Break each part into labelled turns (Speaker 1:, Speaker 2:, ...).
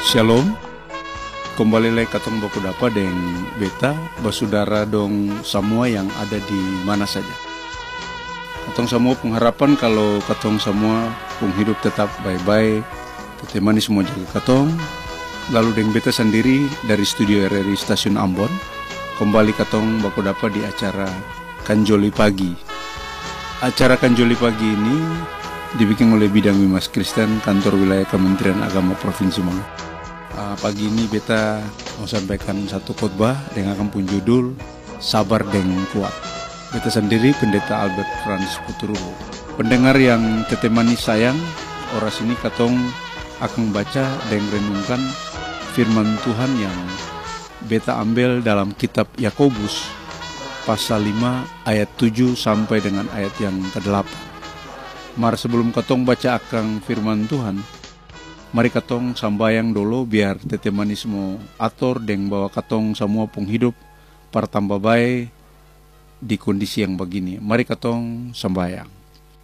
Speaker 1: Shalom, kembali lagi katong baku dapa dengan beta basudara dong semua yang ada di mana saja. Katong semua pengharapan kalau katong semua hidup tetap baik-baik, tetemani semua jaga katong. Lalu dengan beta sendiri dari studio RRI Stasiun Ambon, kembali katong baku dapa di acara Kanjoli Pagi. Acara Kanjoli Pagi ini dibikin oleh Bidang Bimas Kristen Kantor Wilayah Kementerian Agama Provinsi Maluku. Pagi ini beta mau sampaikan satu khotbah dengan akan pun judul Sabar dengan Kuat. Beta sendiri Pendeta Albert Franz Puturubo. Pendengar yang tetemani sayang, oras ini katong akan baca dan renungkan firman Tuhan yang beta ambil dalam kitab Yakobus pasal 5 ayat 7 sampai dengan ayat yang ke-8. Mari sebelum katong baca akan firman Tuhan, mari katong sambayang dulu biar tetemani semua atur deng bawa katong semua penghidup partambah baik di kondisi yang begini. Mari katong sambayang.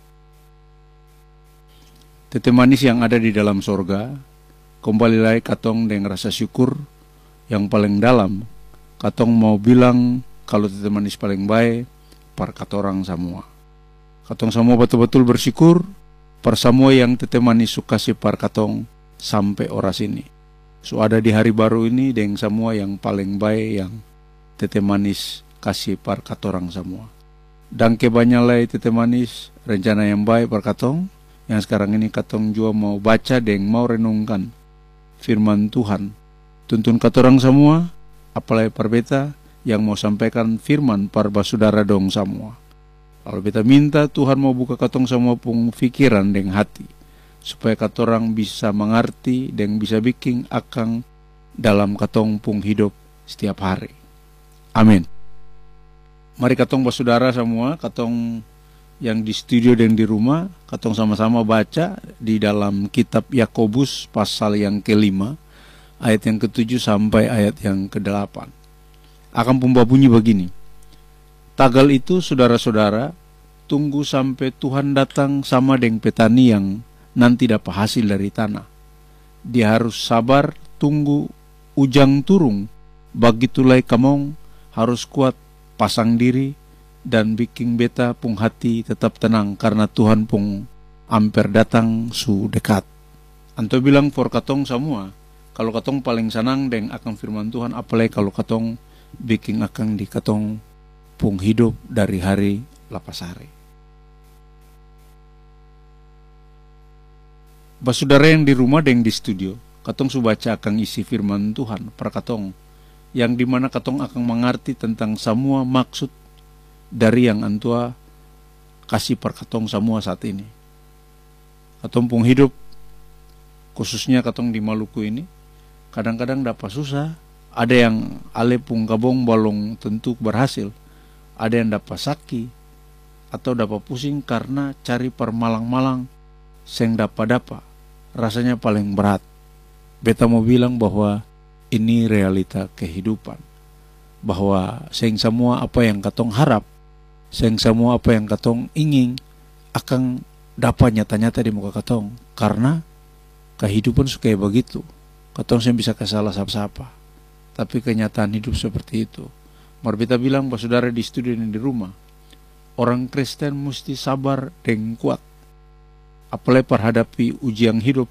Speaker 1: Tetemanis yang ada di dalam sorga, kembali lagi katong dengan rasa syukur yang paling dalam. Katong mau bilang kalau tetemanis paling baik par katorang semua. Katong semua betul-betul bersyukur par semua yang tetemanis suka si par katong sampai oras ini. So ada di hari baru ini dengan semua yang paling baik yang tete manis kasih par katorang semua. Dan kebanyakan tete manis rencana yang baik par katong yang sekarang ini katong juga mau baca dan mau renungkan firman Tuhan. Tuntun katorang semua apalagi par beta yang mau sampaikan firman par basudara dong semua. Kalau beta minta Tuhan mau buka katong semua pung pikiran dan hati supaya katorang bisa mengerti dan bisa bikin akang dalam katong pung hidup setiap hari. Amin. Mari katong basudara semua, katong yang di studio dan di rumah, katong sama-sama baca di dalam kitab Yakobus pasal yang ke-5 ayat yang ke-7 sampai ayat yang ke-8. Akan bunyi begini. Tagal itu saudara-saudara, tunggu sampai Tuhan datang sama dengan petani yang nanti dapat hasil dari tanah. Dia harus sabar tunggu ujang turung. Begitulah kamong harus kuat pasang diri dan bikin beta pung hati tetap tenang karena Tuhan pung amper datang su dekat. Anto bilang for katong semua, kalau katong paling senang dengan akan firman Tuhan, apalagi kalau katong bikin akan di katong pung hidup dari hari lapas hari. Basudara yang di rumah dan di studio, katong su baca akan isi firman Tuhan per katong, yang dimana katong akan mengerti tentang semua maksud dari yang antua kasih per katong semua saat ini. Katong pung hidup, khususnya katong di Maluku ini, kadang-kadang dapat susah. Ada yang ale pung kabong balong tentu berhasil, ada yang dapat sakit atau dapat pusing karena cari per malang-malang seng dapat rasanya paling berat. Beta mau bilang bahwa ini realita kehidupan, bahwa seng semua apa yang katong harap, seng semua apa yang katong ingin akan dapat nyata-nyata di muka katong, karena kehidupan suka begitu. Katong seng bisa kesalah siapa-siapa, tapi kenyataan hidup seperti itu. Mari beta bilang bahwa saudara di studio dan di rumah, orang Kristen mesti sabar dan kuat apalagi perhadapi ujian hidup